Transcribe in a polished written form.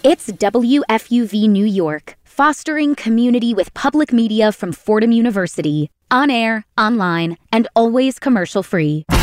It's WFUV New York, fostering community with public media from Fordham University. On air, online, and always commercial free.